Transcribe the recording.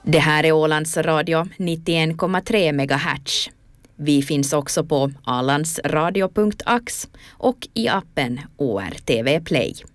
Det här är Ålands Radio 91,3 MHz. Vi finns också på alandsradio.ax och i appen ORTV Play.